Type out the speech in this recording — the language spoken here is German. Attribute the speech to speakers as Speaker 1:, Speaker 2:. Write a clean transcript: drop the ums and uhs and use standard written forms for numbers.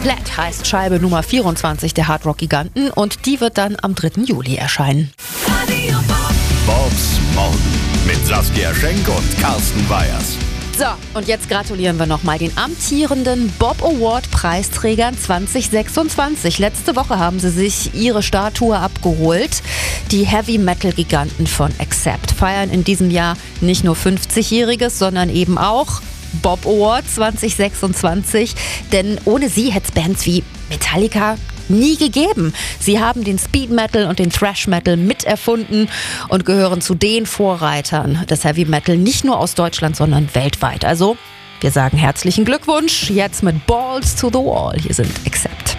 Speaker 1: Flat heißt Scheibe Nummer 24 der Hardrock-Giganten und die wird dann am 3. Juli erscheinen.
Speaker 2: Bobs Morgen mit Saskia Schenk und Carsten Weyers.
Speaker 1: So, und jetzt gratulieren wir nochmal den amtierenden Bob Award Preisträgern 2026. Letzte Woche haben sie sich ihre Statue abgeholt. Die Heavy-Metal-Giganten von Accept feiern in diesem Jahr nicht nur 50-Jähriges, sondern eben auch Bob Award 2026. Denn ohne sie hätte es Bands wie Metallica nie gegeben. Sie haben den Speed Metal und den Thrash Metal miterfunden und gehören zu den Vorreitern des Heavy Metal, nicht nur aus Deutschland, sondern weltweit. Also, wir sagen herzlichen Glückwunsch, jetzt mit Balls to the Wall. Hier sind Accept.